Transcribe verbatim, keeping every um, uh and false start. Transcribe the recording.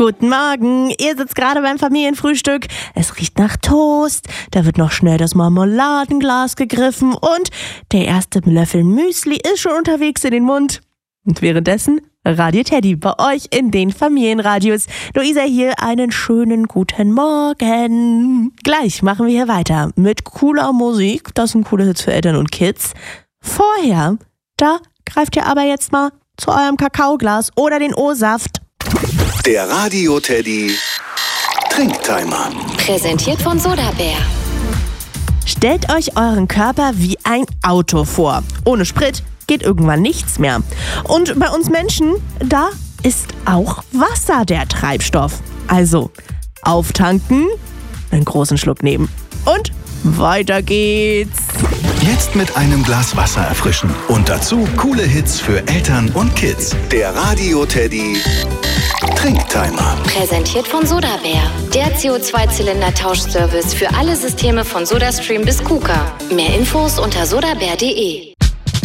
Guten Morgen, ihr sitzt gerade beim Familienfrühstück. Es riecht nach Toast, da wird noch schnell das Marmeladenglas gegriffen und der erste Löffel Müsli ist schon unterwegs in den Mund. Und währenddessen Radio Teddy bei euch in den Familienradios. Luisa hier, einen schönen guten Morgen. Gleich machen wir hier weiter mit cooler Musik. Das sind coole Hits für Eltern und Kids. Vorher, da greift ihr aber jetzt mal zu eurem Kakaoglas oder den O-Saft. Der Radio Teddy Trinktimer. Präsentiert von Sodabär. Stellt euch euren Körper wie ein Auto vor. Ohne Sprit geht irgendwann nichts mehr. Und bei uns Menschen, da ist auch Wasser der Treibstoff. Also auftanken, einen großen Schluck nehmen und weiter geht's. Jetzt mit einem Glas Wasser erfrischen und dazu coole Hits für Eltern und Kids. Der Radio Teddy Trinktimer. Präsentiert von Sodabär. Der C O zwei Zylinder Tauschservice für alle Systeme von SodaStream bis KUKA. Mehr Infos unter sodabär punkt de.